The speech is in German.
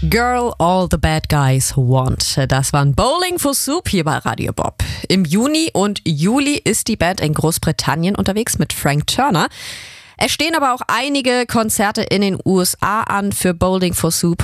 Girl, All the Bad Guys Want. Das waren Bowling for Soup hier bei Radio Bob. Im Juni und Juli ist die Band in Großbritannien unterwegs mit Frank Turner. Es stehen aber auch einige Konzerte in den USA an für Bowling for Soup.